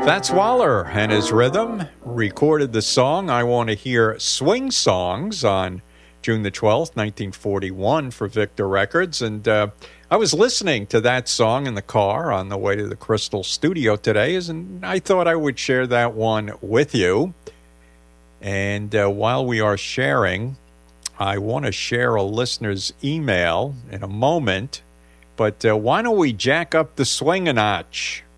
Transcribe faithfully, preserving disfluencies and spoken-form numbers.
Fats Waller and his rhythm recorded the song I Want to Hear Swing Songs on June the twelfth, nineteen forty-one for Victor Records. And uh, I was listening to that song in the car on the way to the Crystal Studio today, and I thought I would share that one with you. And uh, while we are sharing, I want to share a listener's email in a moment. But uh, why don't we jack up the swing a notch?